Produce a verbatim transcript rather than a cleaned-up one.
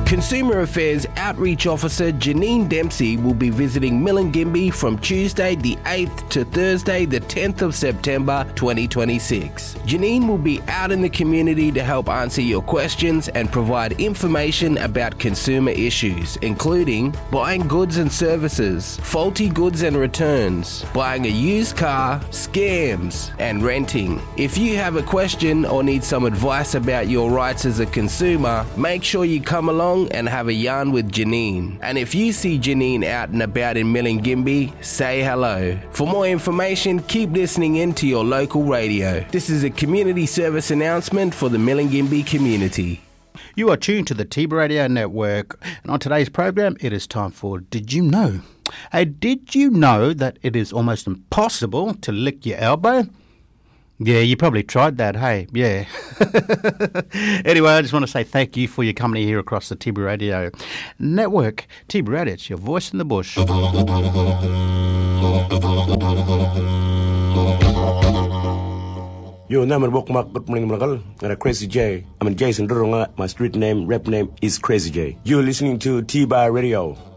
Consumer Affairs Outreach Officer Janine Dempsey will be visiting Milingimbi from Tuesday the eighth to Thursday the tenth of September twenty twenty-six. Janine will be out in the community to help answer your questions and provide information about consumer issues, including buying goods and services, faulty goods and returns, buying a used car, scams, and renting. If you have a question or need some advice about your rights as a consumer, make sure you come along and have a yarn with Janine. And if you see Janine out and about in Milingimbi, say hello. For more information, keep listening in to your local radio. This is a community service announcement for the Milingimbi community. You are tuned to the T B Radio Network, and on today's program, it is time for Did You Know? Hey, did you know that it is almost impossible to lick your elbow? Yeah, you probably tried that, hey? Yeah. Anyway, I just want to say thank you for your company here across the T B Radio Network. T B Radio, it's your voice in the bush. Yo, naman bokmak good morning mga kal. Crazy J. I'm Jason Durunga. My street name, rap name is Crazy J. You're listening to T B Radio.